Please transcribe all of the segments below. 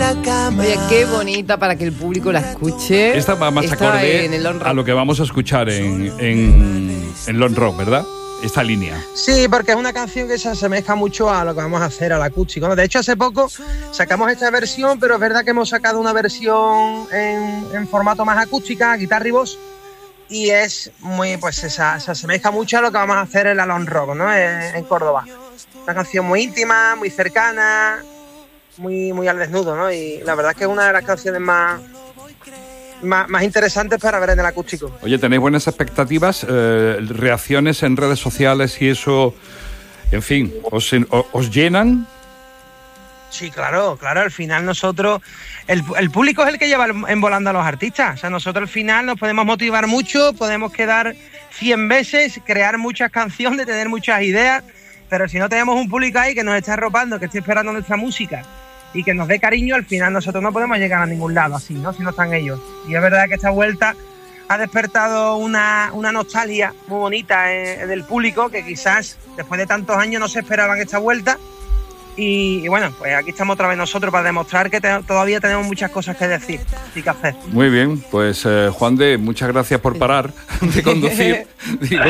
la cama. Oye, qué bonita para que el público la escuche. Esta va más Está acorde en el Lone Rock. a lo que vamos a escuchar en Lone Rock, ¿verdad? Esta línea. Sí, porque es una canción que se asemeja mucho a lo que vamos a hacer al acústico, ¿no? De hecho, hace poco sacamos esta versión, pero es verdad que hemos sacado una versión en formato más acústica, guitarra y voz, y es muy, pues se asemeja mucho a lo que vamos a hacer en la Lone Rock, ¿no? En Córdoba. Una canción muy íntima, muy cercana, muy al desnudo, ¿no? Y la verdad es que es una de las canciones más interesantes para ver en el acústico. Oye, ¿tenéis buenas expectativas? ¿Reacciones en redes sociales y eso, en fin, os llenan? Sí, claro, al final nosotros, el público es el que lleva envolando a los artistas, o sea, nosotros al final nos podemos motivar mucho, podemos quedar 100 veces, crear muchas canciones, tener muchas ideas, pero si no tenemos un público ahí que nos está arropando, que esté esperando nuestra música y que nos dé cariño, al final nosotros no podemos llegar a ningún lado así, ¿no? Si no están ellos. Y es verdad que esta vuelta ha despertado una nostalgia muy bonita del público, que quizás después de tantos años no se esperaban esta vuelta. Y bueno, pues aquí estamos otra vez nosotros para demostrar que todavía tenemos muchas cosas que decir y que hacer. Muy bien, pues Juan de, muchas gracias por parar de conducir. Digo,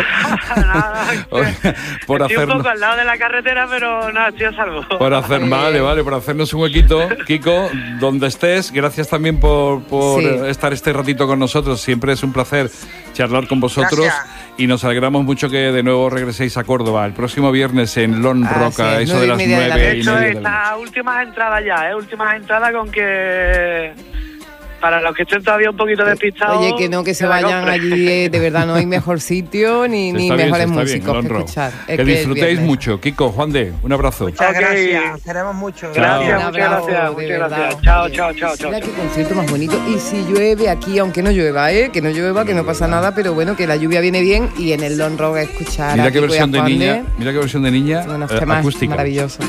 por estoy hacernos, un poco al lado de la carretera, pero nada, estoy a salvo. Por hacer, vale, por hacernos un huequito. Kiko, donde estés, gracias también por estar este ratito con nosotros. Siempre es un placer charlar con vosotros. Gracias. Y nos alegramos mucho que de nuevo regreséis a Córdoba el próximo viernes en Lone Rock, a eso de las 9:30 De hecho, estas últimas entradas ya, últimas entradas con que para los que estén todavía un poquito despistados. Oye, que se vayan allí, de verdad no hay mejor sitio ni mejores músicos que escuchar. Que disfrutéis mucho. Kiko, Juan de, un abrazo. Muchas gracias, queremos mucho. Gracias, muchas gracias. Chao. Mira qué concierto más bonito. Y si llueve aquí, aunque no llueva, que no llueva, que no pasa nada, pero bueno, que la lluvia viene bien y en el Lone Rock escuchar. Mira qué versión de niña, unos temas acústica. Maravilloso.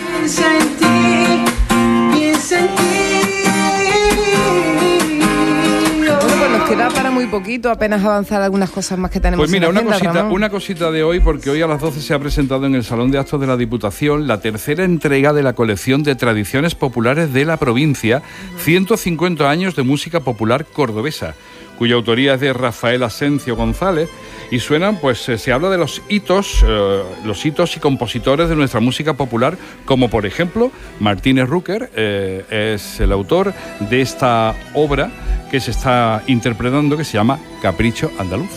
Queda para muy poquito, apenas avanzar algunas cosas más que tenemos. Pues mira, en la agenda, una cosita de hoy, porque hoy a las 12 se ha presentado en el Salón de Actos de la Diputación la tercera entrega de la colección de tradiciones populares de la provincia, 150 años de música popular cordobesa, cuya autoría es de Rafael Asencio González, y suenan, pues se habla de los hitos y compositores de nuestra música popular, como por ejemplo Martínez Rúquer, es el autor de esta obra que se está interpretando, que se llama Capricho Andaluz.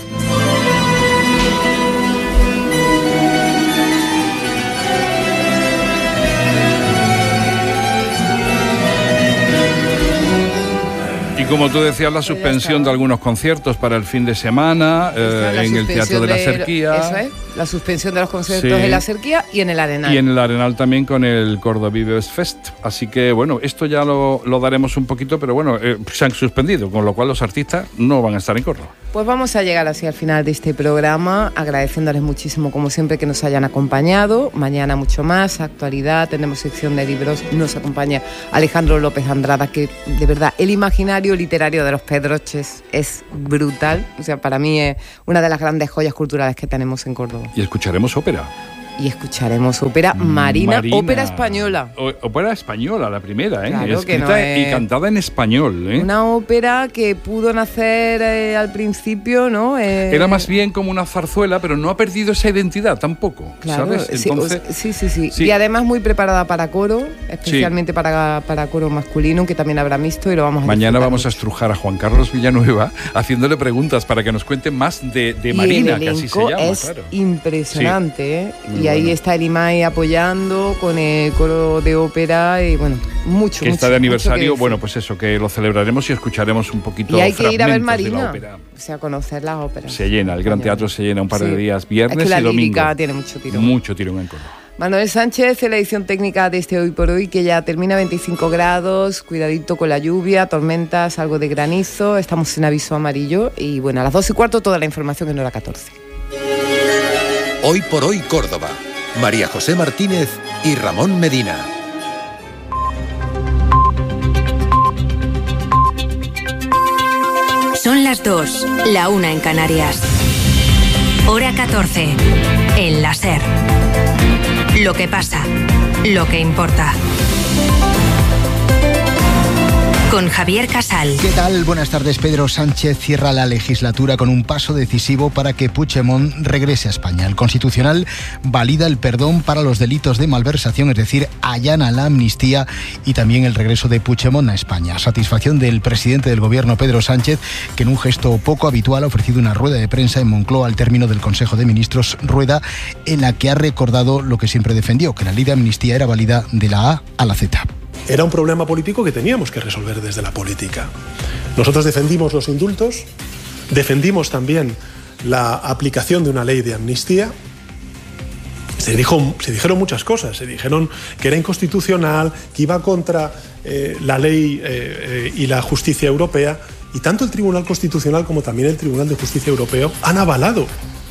Y como tú decías, la suspensión de algunos conciertos para el fin de semana en el Teatro de la Serquía. Eso es, la suspensión de los conciertos en la Serquía y en el Arenal. Y en el Arenal también con el Córdoba Vives Fest. Así que bueno, esto ya lo daremos un poquito, pero bueno, se han suspendido, con lo cual los artistas no van a estar en Córdoba. Pues vamos a llegar así al final de este programa, agradeciéndoles muchísimo, como siempre, que nos hayan acompañado. Mañana mucho más, actualidad, tenemos sección de libros, nos acompaña Alejandro López Andrada, que de verdad, el imaginario literario de los Pedroches es brutal. O sea, para mí es una de las grandes joyas culturales que tenemos en Córdoba. Y escucharemos ópera. Y escucharemos ópera Marina. Ópera española. Ópera española, la primera, Claro, escrita no es... y cantada en español, Una ópera que pudo nacer al principio, ¿no? Era más bien como una zarzuela, pero no ha perdido esa identidad tampoco, claro, ¿sabes? Entonces, sí. Y además muy preparada para coro, especialmente para coro masculino, que también habrá mixto y lo vamos a Mañana vamos a estrujar a Juan Carlos Villanueva haciéndole preguntas para que nos cuente más de Marina, que así se llama. Es impresionante, Y ahí está el IMAI apoyando con el coro de ópera y bueno, mucho. Que está de aniversario, bueno, pues eso, que lo celebraremos y escucharemos un poquito. Y hay que ir a ver Marina, o sea, conocer las óperas. Se llena, el Gran Teatro se llena un par de días, viernes y domingo. La lírica tiene mucho tirón. Mucho tirón en Córdoba. Manuel Sánchez en la edición técnica de este Hoy por Hoy, que ya termina, 25 grados, cuidadito con la lluvia, tormentas, algo de granizo, estamos en aviso amarillo y bueno, a las 2:15 toda la información en hora 14. Hoy por Hoy Córdoba. María José Martínez y Ramón Medina. Son las 2, la 1 en Canarias. Hora 14, en la SER. Lo que pasa, lo que importa. con Javier Casal. ¿Qué tal? Buenas tardes. Pedro Sánchez cierra la legislatura con un paso decisivo para que Puigdemont regrese a España. El Constitucional valida el perdón para los delitos de malversación, es decir, allana la amnistía y también el regreso de Puigdemont a España. Satisfacción del presidente del Gobierno, Pedro Sánchez, que en un gesto poco habitual ha ofrecido una rueda de prensa en Moncloa al término del Consejo de Ministros, rueda en la que ha recordado lo que siempre defendió, que la ley de amnistía era válida de la A a la Z. Era un problema político que teníamos que resolver desde la política. Nosotros defendimos los indultos, defendimos también la aplicación de una ley de amnistía. Se dijeron muchas cosas, se dijeron que era inconstitucional, que iba contra la ley y la justicia europea, y tanto el Tribunal Constitucional como también el Tribunal de Justicia Europeo han avalado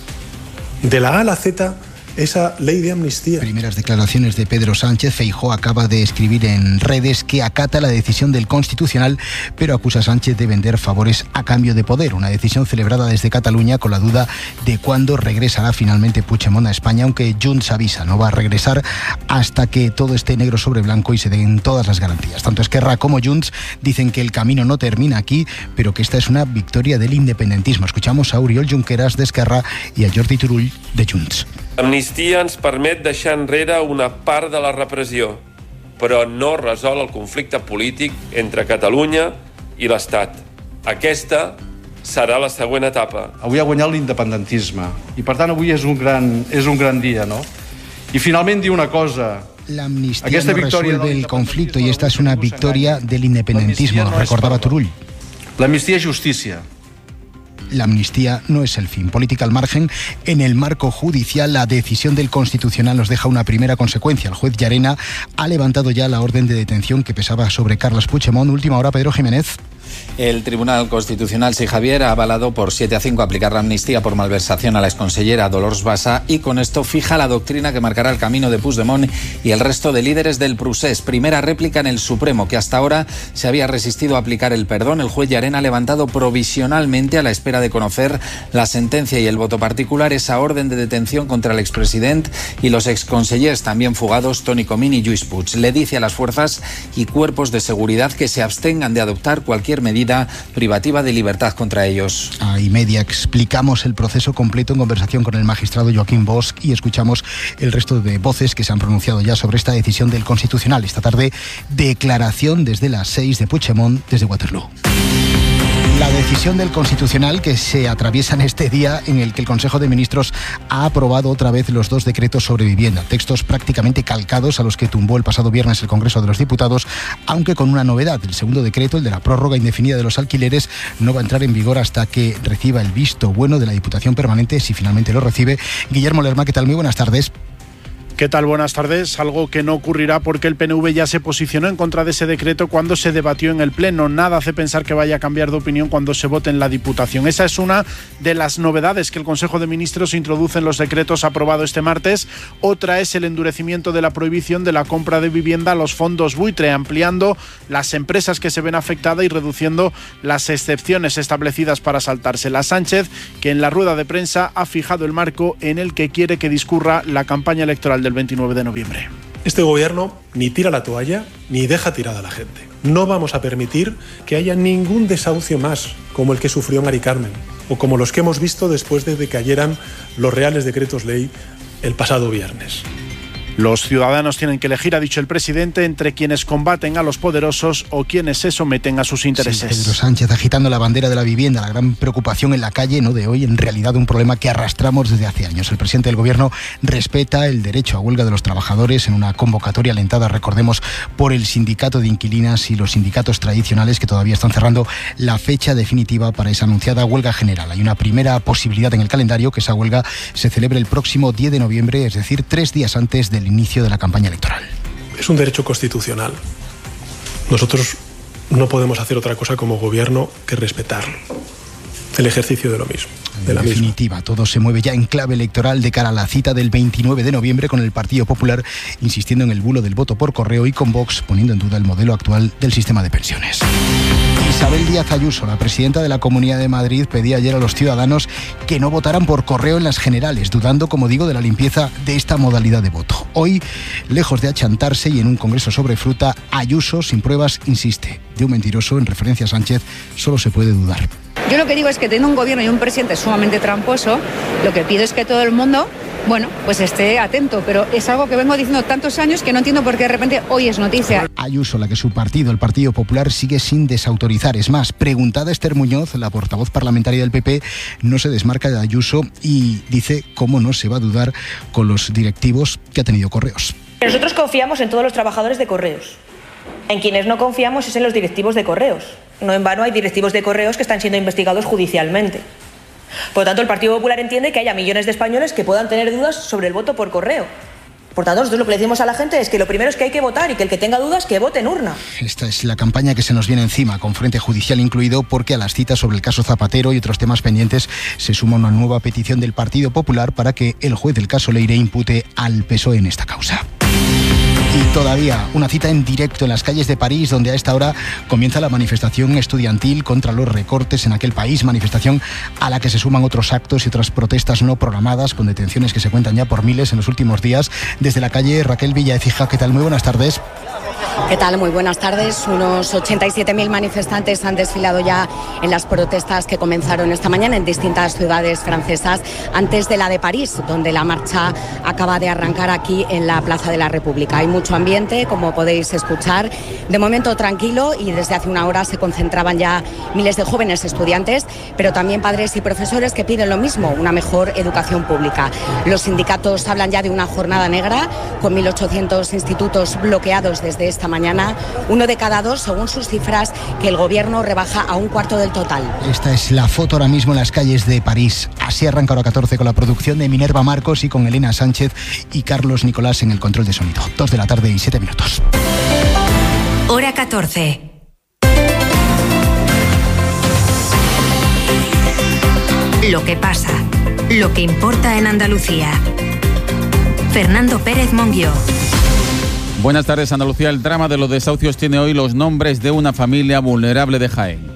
de la A a la Z esa ley de amnistía. Primeras declaraciones de Pedro Sánchez. Feijóo acaba de escribir en redes que acata la decisión del Constitucional, pero acusa a Sánchez de vender favores a cambio de poder. Una decisión celebrada desde Cataluña con la duda de cuándo regresará finalmente Puigdemont a España, aunque Junts avisa, no va a regresar hasta que todo esté negro sobre blanco y se den todas las garantías. Tanto Esquerra como Junts dicen que el camino no termina aquí, pero que esta es una victoria del independentismo. Escuchamos a Oriol Junqueras de Esquerra y a Jordi Turull de Junts. L'amnistia ens permet deixar enrere una part de la repressió, però no resol el conflicte polític entre Catalunya i l'Estat. Aquesta serà la següent etapa. Avui ha guanyat l'independentisme i per tant avui és un gran dia, no? I finalment dir una cosa. La amnistía no resuelve el conflicto y esta es una victoria del independentismo, recordaba Turull. La amnistía es justicia. La amnistía no es el fin. Política al margen. En el marco judicial, la decisión del Constitucional nos deja una primera consecuencia. El juez Llarena ha levantado ya la orden de detención que pesaba sobre Carles Puigdemont. Última hora, Pedro Jiménez. El Tribunal Constitucional, sí, Javier, ha avalado por 7-5 aplicar la amnistía por malversación a la exconsellera Dolors Bassa y con esto fija la doctrina que marcará el camino de Puigdemont y el resto de líderes del procés. Primera réplica en el Supremo, que hasta ahora se había resistido a aplicar el perdón. El juez Llarena ha levantado provisionalmente, a la espera de conocer la sentencia y el voto particular, esa orden de detención contra el expresidente y los exconsellers también fugados Toni Comín y Lluís Puig. Le dice a las fuerzas y cuerpos de seguridad que se abstengan de adoptar cualquier medida privativa de libertad contra ellos. A y media explicamos el proceso completo en conversación con el magistrado Joaquín Bosch y escuchamos el resto de voces que se han pronunciado ya sobre esta decisión del Constitucional. Esta tarde, declaración desde las 6 de Puigdemont desde Waterloo. La decisión del Constitucional que se atraviesa en este día en el que el Consejo de Ministros ha aprobado otra vez los 2 decretos sobre vivienda, textos prácticamente calcados a los que tumbó el pasado viernes el Congreso de los Diputados, aunque con una novedad. El segundo decreto, el de la prórroga indefinida de los alquileres, no va a entrar en vigor hasta que reciba el visto bueno de la Diputación Permanente, si finalmente lo recibe. Guillermo Lerma, ¿qué tal? Muy buenas tardes. ¿Qué tal? Buenas tardes. Algo que no ocurrirá porque el PNV ya se posicionó en contra de ese decreto cuando se debatió en el Pleno. Nada hace pensar que vaya a cambiar de opinión cuando se vote en la Diputación. Esa es una de las novedades que el Consejo de Ministros introduce en los decretos aprobados este martes. Otra es el endurecimiento de la prohibición de la compra de vivienda a los fondos buitre, ampliando las empresas que se ven afectadas y reduciendo las excepciones establecidas para saltárselas. Sánchez, que en la rueda de prensa ha fijado el marco en el que quiere que discurra la campaña electoral del 29 de noviembre. Este gobierno ni tira la toalla ni deja tirada a la gente. No vamos a permitir que haya ningún desahucio más como el que sufrió en Mari Carmen o como los que hemos visto después de que cayeran los reales decretos ley el pasado viernes. Los ciudadanos tienen que elegir, ha dicho el presidente, entre quienes combaten a los poderosos o quienes se someten a sus intereses. Sí, Pedro Sánchez agitando la bandera de la vivienda, la gran preocupación en la calle, no de hoy, en realidad un problema que arrastramos desde hace años. El presidente del Gobierno respeta el derecho a huelga de los trabajadores en una convocatoria alentada, recordemos, por el sindicato de inquilinas y los sindicatos tradicionales que todavía están cerrando la fecha definitiva para esa anunciada huelga general. Hay una primera posibilidad en el calendario, que esa huelga se celebre el próximo 10 de noviembre, es decir, 3 días antes del inicio de la campaña electoral. Es un derecho constitucional. Nosotros no podemos hacer otra cosa como gobierno que respetarlo. El ejercicio de lo mismo. En definitiva, todo se mueve ya en clave electoral de cara a la cita del 29 de noviembre con el Partido Popular insistiendo en el bulo del voto por correo y con Vox poniendo en duda el modelo actual del sistema de pensiones. Y Isabel Díaz Ayuso, la presidenta de la Comunidad de Madrid, pedía ayer a los ciudadanos que no votaran por correo en las generales, dudando, como digo, de la limpieza de esta modalidad de voto. Hoy, lejos de achantarse y en un congreso sobre fruta, Ayuso, sin pruebas, insiste. De un mentiroso, en referencia a Sánchez, solo se puede dudar. Yo lo que digo es que teniendo un gobierno y un presidente sumamente tramposo, lo que pido es que todo el mundo, pues esté atento, pero es algo que vengo diciendo tantos años que no entiendo por qué de repente hoy es noticia. Ayuso, la que su partido, el Partido Popular, sigue sin desautorizar. Es más, preguntada a Esther Muñoz, la portavoz parlamentaria del PP, no se desmarca de Ayuso y dice cómo no se va a dudar con los directivos que ha tenido Correos. Nosotros confiamos en todos los trabajadores de Correos. En quienes no confiamos es en los directivos de Correos. No en vano hay directivos de Correos que están siendo investigados judicialmente. Por lo tanto, el Partido Popular entiende que haya millones de españoles que puedan tener dudas sobre el voto por correo. Por tanto, nosotros lo que le decimos a la gente es que lo primero es que hay que votar y que el que tenga dudas, que vote en urna. Esta es la campaña que se nos viene encima, con frente judicial incluido, porque a las citas sobre el caso Zapatero y otros temas pendientes se suma una nueva petición del Partido Popular para que el juez del caso Leire impute al PSOE en esta causa. Y todavía una cita en directo en las calles de París, donde a esta hora comienza la manifestación estudiantil contra los recortes en aquel país, manifestación a la que se suman otros actos y otras protestas no programadas, con detenciones que se cuentan ya por miles en los últimos días. Desde la calle, Raquel Villaecija, ¿qué tal? Muy buenas tardes. ¿Qué tal? Muy buenas tardes. Unos 87.000 manifestantes han desfilado ya en las protestas que comenzaron esta mañana en distintas ciudades francesas, antes de la de París, donde la marcha acaba de arrancar aquí en la Plaza de la República. Hay mucho ambiente, como podéis escuchar, de momento tranquilo, y desde hace una hora se concentraban ya miles de jóvenes estudiantes, pero también padres y profesores que piden lo mismo, una mejor educación pública. Los sindicatos hablan ya de una jornada negra, con 1.800 institutos bloqueados desde esta mañana, 1 de cada 2, según sus cifras, que el gobierno rebaja a 1/4 del total. Esta es la foto ahora mismo en las calles de París. Así arranca Hora 14 con la producción de Minerva Marcos y con Elena Sánchez y Carlos Nicolás en el control de sonido. 2 de la tarde y 7 minutos. Hora 14. Lo que pasa, lo que importa en Andalucía. Fernando Pérez Monguió. Buenas tardes, Andalucía. El drama de los desahucios tiene hoy los nombres de una familia vulnerable de Jaén.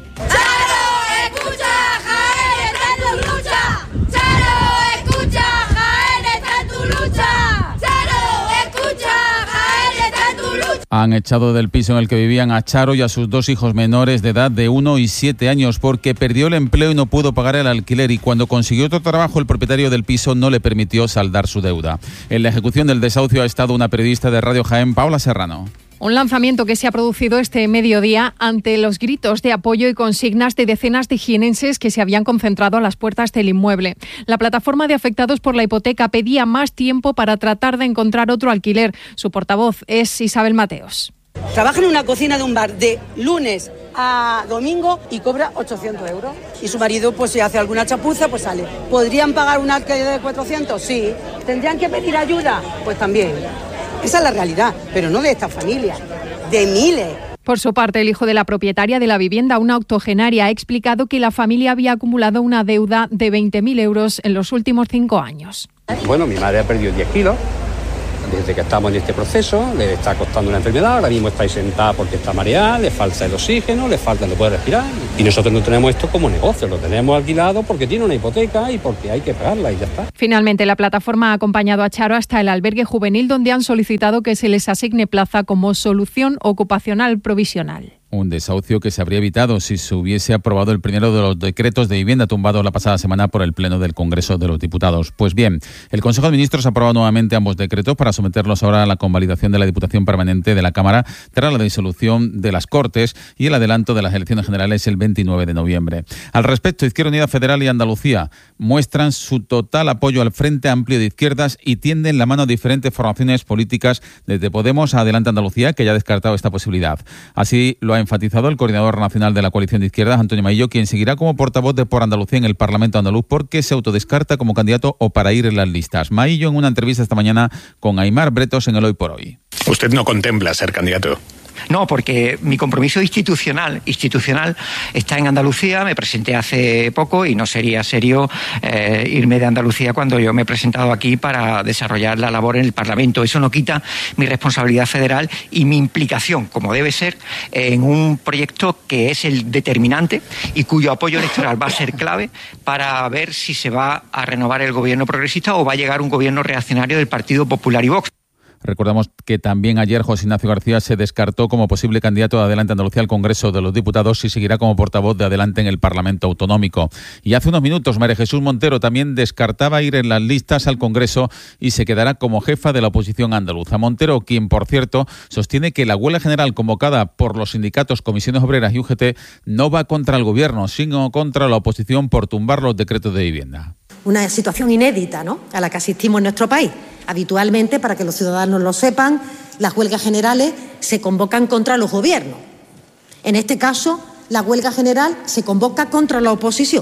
Han echado del piso en el que vivían a Charo y a sus 2 hijos menores de edad de 1 y 7 años porque perdió el empleo y no pudo pagar el alquiler, y cuando consiguió otro trabajo el propietario del piso no le permitió saldar su deuda. En la ejecución del desahucio ha estado una periodista de Radio Jaén, Paula Serrano. Un lanzamiento que se ha producido este mediodía ante los gritos de apoyo y consignas de decenas de jienenses que se habían concentrado a las puertas del inmueble. La plataforma de afectados por la hipoteca pedía más tiempo para tratar de encontrar otro alquiler. Su portavoz es Isabel Mateos. Trabaja en una cocina de un bar de lunes a domingo y cobra 800 euros. Y su marido, pues si hace alguna chapuza, pues sale. ¿Podrían pagar un alquiler de 400? Sí. ¿Tendrían que pedir ayuda? Pues también. Esa es la realidad, pero no de esta familia, de miles. Por su parte, el hijo de la propietaria de la vivienda, una octogenaria, ha explicado que la familia había acumulado una deuda de 20.000 euros en los últimos 5 años. Bueno, mi madre ha perdido 10 kilos desde que estamos en este proceso, le está costando una enfermedad, ahora mismo está ahí sentada porque está mareada, le falta el oxígeno, no puede respirar. Y nosotros no tenemos esto como negocio, lo tenemos alquilado porque tiene una hipoteca y porque hay que pagarla y ya está. Finalmente, la plataforma ha acompañado a Charo hasta el albergue juvenil, donde han solicitado que se les asigne plaza como solución ocupacional provisional. Un desahucio que se habría evitado si se hubiese aprobado el primero de los decretos de vivienda tumbado la pasada semana por el Pleno del Congreso de los Diputados. Pues bien, el Consejo de Ministros ha aprobado nuevamente ambos decretos para someterlos ahora a la convalidación de la Diputación Permanente de la Cámara tras la disolución de las Cortes y el adelanto de las elecciones generales el 29 de noviembre. Al respecto, Izquierda Unida Federal y Andalucía muestran su total apoyo al Frente Amplio de Izquierdas y tienden la mano a diferentes formaciones políticas, desde Podemos a Adelante Andalucía, que ya ha descartado esta posibilidad. Así lo ha enfatizado el coordinador nacional de la coalición de izquierdas, Antonio Maillo, quien seguirá como portavoz de Por Andalucía en el Parlamento andaluz porque se autodescarta como candidato o para ir en las listas. Maillo en una entrevista esta mañana con Aimar Bretos en el Hoy por Hoy. ¿Usted no contempla ser candidato? No, porque mi compromiso institucional está en Andalucía. Me presenté hace poco y no sería serio irme de Andalucía cuando yo me he presentado aquí para desarrollar la labor en el Parlamento. Eso no quita mi responsabilidad federal y mi implicación, como debe ser, en un proyecto que es el determinante y cuyo apoyo electoral va a ser clave para ver si se va a renovar el gobierno progresista o va a llegar un gobierno reaccionario del Partido Popular y Vox. Recordamos que también ayer José Ignacio García se descartó como posible candidato de Adelante Andalucía al Congreso de los Diputados y seguirá como portavoz de Adelante en el Parlamento Autonómico. Y hace unos minutos María Jesús Montero también descartaba ir en las listas al Congreso y se quedará como jefa de la oposición andaluza. Montero, quien por cierto sostiene que la huelga general convocada por los sindicatos, comisiones obreras y UGT no va contra el Gobierno, sino contra la oposición por tumbar los decretos de vivienda. Una situación inédita, ¿no?, a la que asistimos en nuestro país. Habitualmente, para que los ciudadanos lo sepan, las huelgas generales se convocan contra los gobiernos. En este caso, la huelga general se convoca contra la oposición.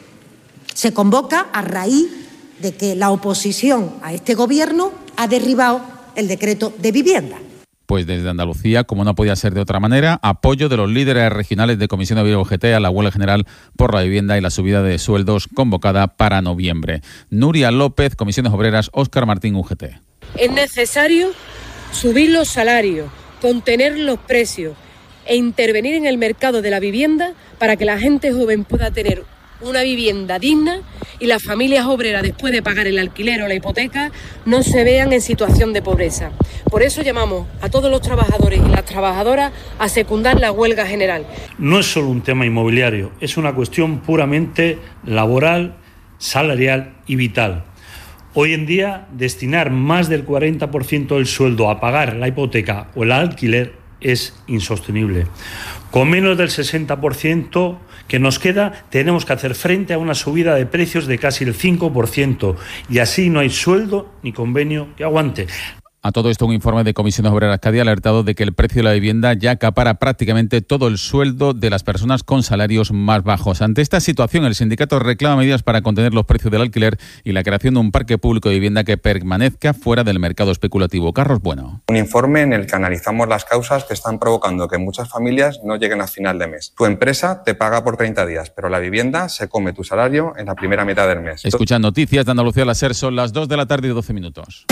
Se convoca a raíz de que la oposición a este gobierno ha derribado el decreto de vivienda. Pues desde Andalucía, como no podía ser de otra manera, apoyo de los líderes regionales de Comisión de UGT a la huelga general por la vivienda y la subida de sueldos convocada para noviembre. Nuria López, Comisiones Obreras, Óscar Martín, UGT. Es necesario subir los salarios, contener los precios e intervenir en el mercado de la vivienda para que la gente joven pueda tener una vivienda digna y las familias obreras, después de pagar el alquiler o la hipoteca, no se vean en situación de pobreza. Por eso llamamos a todos los trabajadores y las trabajadoras a secundar la huelga general. No es solo un tema inmobiliario, es una cuestión puramente laboral, salarial y vital. Hoy en día, destinar más del 40% del sueldo a pagar la hipoteca o el alquiler es insostenible. Con menos del 60% que nos queda, tenemos que hacer frente a una subida de precios de casi el 5% y así no hay sueldo ni convenio que aguante. A todo esto, un informe de Comisiones Obreras Cádiz ha alertado de que el precio de la vivienda ya acapara prácticamente todo el sueldo de las personas con salarios más bajos. Ante esta situación, el sindicato reclama medidas para contener los precios del alquiler y la creación de un parque público de vivienda que permanezca fuera del mercado especulativo. Carlos Bueno. Un informe en el que analizamos las causas que están provocando que muchas familias no lleguen a final de mes. Tu empresa te paga por 30 días, pero la vivienda se come tu salario en la primera mitad del mes. Escuchan noticias de Andalucía a la SER, son las 2 de la tarde y 12 minutos.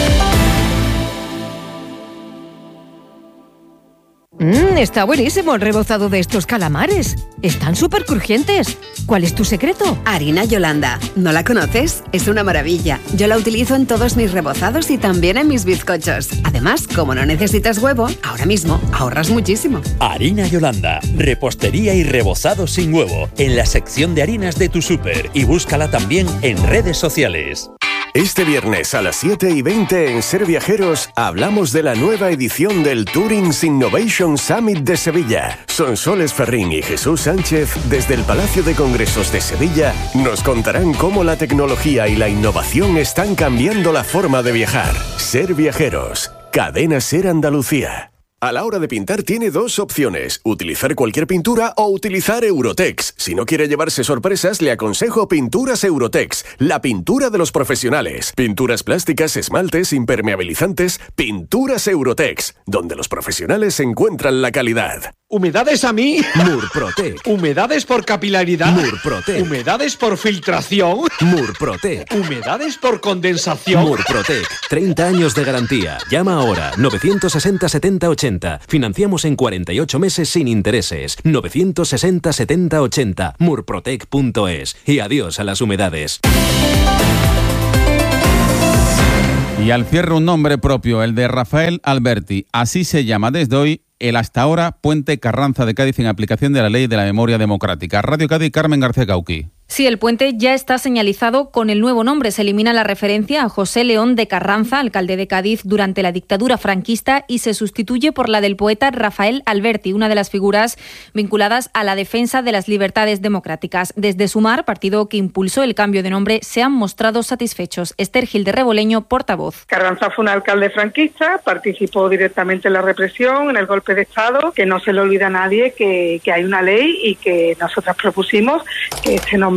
Está buenísimo el rebozado de estos calamares. Están súper crujientes. ¿Cuál es tu secreto? Harina Yolanda. ¿No la conoces? Es una maravilla. Yo la utilizo en todos mis rebozados y también en mis bizcochos. Además, como no necesitas huevo, ahora mismo ahorras muchísimo. Harina Yolanda. Repostería y rebozado sin huevo. En la sección de harinas de tu súper. Y búscala también en redes sociales. Este viernes a las 7:20 en Ser Viajeros hablamos de la nueva edición del Tourings Innovation Summit de Sevilla. Sonsoles Ferrín y Jesús Sánchez, desde el Palacio de Congresos de Sevilla, nos contarán cómo la tecnología y la innovación están cambiando la forma de viajar. Ser Viajeros, Cadena Ser Andalucía. A la hora de pintar tiene dos opciones, utilizar cualquier pintura o utilizar Eurotex. Si no quiere llevarse sorpresas, le aconsejo Pinturas Eurotex, la pintura de los profesionales. Pinturas plásticas, esmaltes, impermeabilizantes, Pinturas Eurotex, donde los profesionales encuentran la calidad. ¿Humedades a mí? Murprotec. ¿Humedades por capilaridad? Murprotec. ¿Humedades por filtración? Murprotec. ¿Humedades por condensación? Murprotec. 30 años de garantía. Llama ahora. 960 70 80. Financiamos en 48 meses sin intereses. 960 70 80. Murprotec.es. Y adiós a las humedades. Y al cierre un nombre propio, el de Rafael Alberti. Así se llama desde hoy el hasta ahora Puente Carranza de Cádiz en aplicación de la Ley de la Memoria Democrática. Radio Cádiz, Carmen García Cauqui. Sí, el puente ya está señalizado con el nuevo nombre. Se elimina la referencia a José León de Carranza, alcalde de Cádiz durante la dictadura franquista, y se sustituye por la del poeta Rafael Alberti, una de las figuras vinculadas a la defensa de las libertades democráticas. Desde Sumar, partido que impulsó el cambio de nombre, se han mostrado satisfechos. Esther Gil de Reboleño, portavoz. Carranza fue un alcalde franquista, participó directamente en la represión, en el golpe de Estado, que no se le olvida a nadie que hay una ley y que nosotras propusimos que este nombre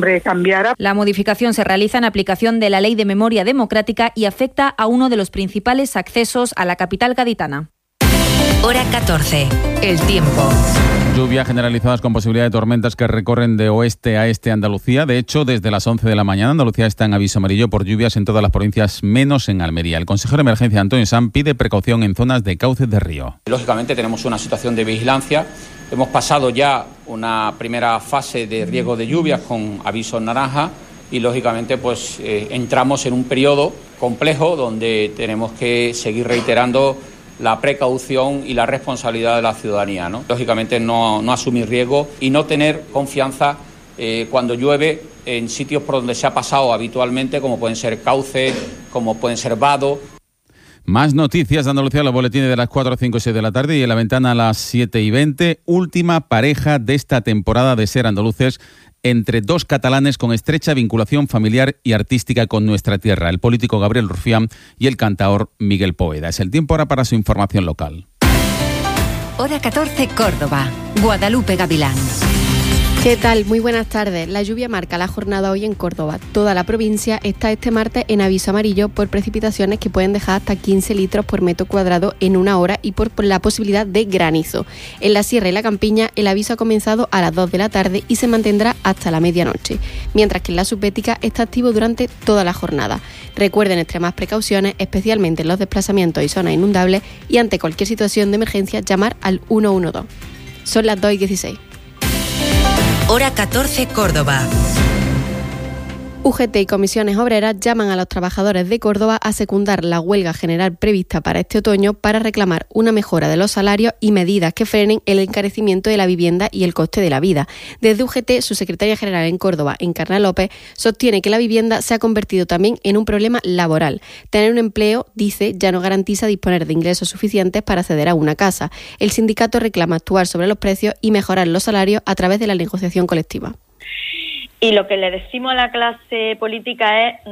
nombre cambiara. La modificación se realiza en aplicación de la Ley de Memoria Democrática y afecta a uno de los principales accesos a la capital gaditana. Hora 14. El tiempo. Lluvias generalizadas con posibilidad de tormentas que recorren de oeste a este Andalucía. De hecho, desde las 11 de la mañana Andalucía está en aviso amarillo por lluvias en todas las provincias, menos en Almería. El consejero de emergencia Antonio Sanz pide precaución en zonas de cauces de río. Lógicamente tenemos una situación de vigilancia. Hemos pasado ya una primera fase de riesgo de lluvias con aviso naranja y lógicamente pues entramos en un periodo complejo donde tenemos que seguir reiterando la precaución y la responsabilidad de la ciudadanía, ¿no? Lógicamente no asumir riesgo y no tener confianza cuando llueve en sitios por donde se ha pasado habitualmente, como pueden ser cauces, como pueden ser vados. Más noticias de Andalucía, los boletines de las 4, 5 y 6 de la tarde y en la ventana a las 7 y 20. Última pareja de esta temporada de Ser Andaluces entre dos catalanes con estrecha vinculación familiar y artística con nuestra tierra, el político Gabriel Rufián y el cantaor Miguel Poveda. Es el tiempo ahora para su información local. Hora 14, Córdoba. Guadalupe Gavilán. ¿Qué tal? Muy buenas tardes. La lluvia marca la jornada hoy en Córdoba. Toda la provincia está este martes en aviso amarillo por precipitaciones que pueden dejar hasta 15 litros por metro cuadrado en una hora y por la posibilidad de granizo. En la Sierra y la Campiña el aviso ha comenzado a las 2 de la tarde y se mantendrá hasta la medianoche, mientras que en la Subbética está activo durante toda la jornada. Recuerden extremas precauciones, especialmente en los desplazamientos y zonas inundables, y ante cualquier situación de emergencia llamar al 112. Son las 2:16. Hora 14, Córdoba. UGT y comisiones obreras llaman a los trabajadores de Córdoba a secundar la huelga general prevista para este otoño para reclamar una mejora de los salarios y medidas que frenen el encarecimiento de la vivienda y el coste de la vida. Desde UGT, su secretaria general en Córdoba, Encarna López, sostiene que la vivienda se ha convertido también en un problema laboral. Tener un empleo, dice, ya no garantiza disponer de ingresos suficientes para acceder a una casa. El sindicato reclama actuar sobre los precios y mejorar los salarios a través de la negociación colectiva. Y lo que le decimos a la clase política es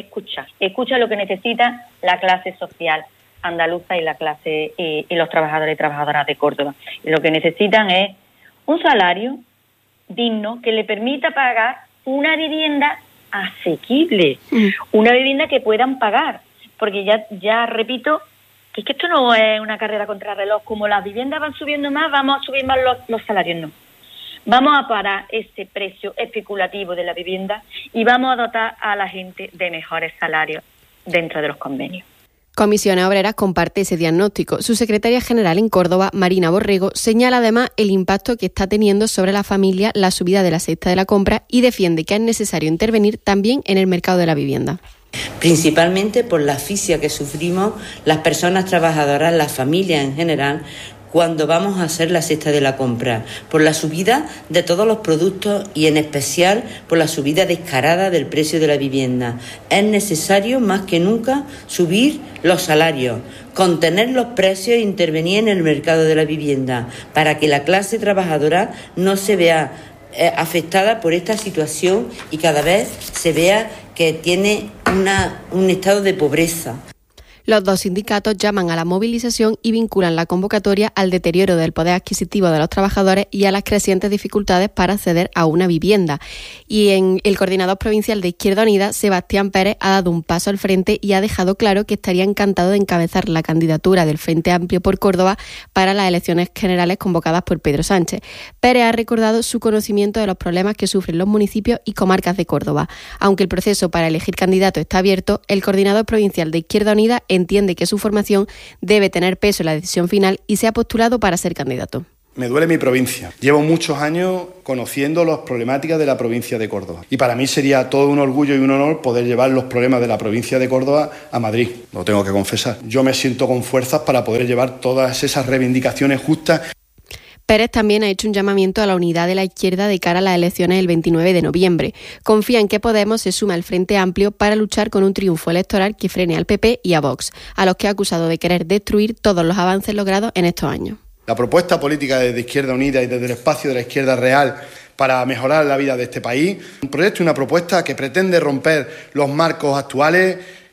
escucha lo que necesita la clase social andaluza y la clase y los trabajadores y trabajadoras de Córdoba. Y lo que necesitan es un salario digno que le permita pagar una vivienda asequible, una vivienda que puedan pagar, porque ya repito que es que esto no es una carrera contra reloj. Como las viviendas van subiendo más, vamos a subir más los salarios, no. Vamos a parar ese precio especulativo de la vivienda y vamos a dotar a la gente de mejores salarios dentro de los convenios. Comisiones Obreras comparte ese diagnóstico. Su secretaria general en Córdoba, Marina Borrego, señala además el impacto que está teniendo sobre la familia la subida de la cesta de la compra y defiende que es necesario intervenir también en el mercado de la vivienda. Principalmente por la asfixia que sufrimos las personas trabajadoras, las familias en general, cuando vamos a hacer la cesta de la compra, por la subida de todos los productos y en especial por la subida descarada del precio de la vivienda. Es necesario más que nunca subir los salarios, contener los precios e intervenir en el mercado de la vivienda para que la clase trabajadora no se vea afectada por esta situación y cada vez se vea que tiene un estado de pobreza. Los dos sindicatos llaman a la movilización y vinculan la convocatoria al deterioro del poder adquisitivo de los trabajadores y a las crecientes dificultades para acceder a una vivienda. Y en el coordinador provincial de Izquierda Unida, Sebastián Pérez, ha dado un paso al frente y ha dejado claro que estaría encantado de encabezar la candidatura del Frente Amplio por Córdoba para las elecciones generales convocadas por Pedro Sánchez. Pérez ha recordado su conocimiento de los problemas que sufren los municipios y comarcas de Córdoba. Aunque el proceso para elegir candidato está abierto, el coordinador provincial de Izquierda Unida entiende que su formación debe tener peso en la decisión final y se ha postulado para ser candidato. Me duele mi provincia. Llevo muchos años conociendo las problemáticas de la provincia de Córdoba. Y para mí sería todo un orgullo y un honor poder llevar los problemas de la provincia de Córdoba a Madrid. Lo tengo que confesar. Yo me siento con fuerzas para poder llevar todas esas reivindicaciones justas. Pérez también ha hecho un llamamiento a la unidad de la izquierda de cara a las elecciones del 29 de noviembre. Confía en que Podemos se sume al Frente Amplio para luchar con un triunfo electoral que frene al PP y a Vox, a los que ha acusado de querer destruir todos los avances logrados en estos años. La propuesta política desde Izquierda Unida y desde el espacio de la izquierda real para mejorar la vida de este país, un proyecto y una propuesta que pretende romper los marcos actuales,